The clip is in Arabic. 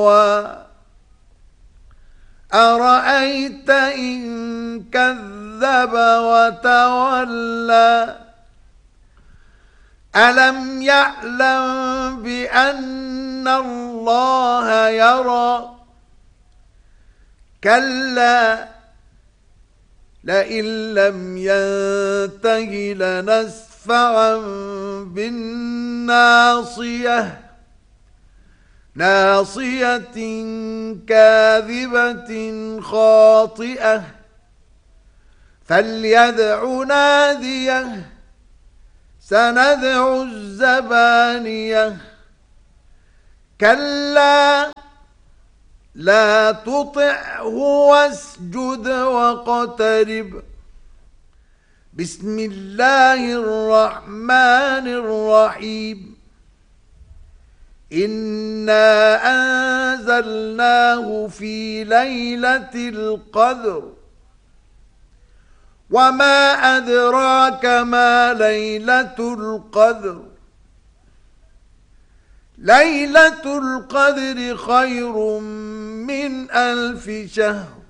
أرأيت إن كذب وتولى ألم يعلم بأن الله يرى كلا لئن لم ينته لنسفعا بالناصية ناصية كاذبة خاطئة فليدع ناديه سندع الزبانية كلا لا تطعه واسجد واقترب بسم الله الرحمن الرحيم إنا أنزلناه في ليلة القدر وما أدراك ما ليلة القدر ليلة القدر خير من 1000 شهر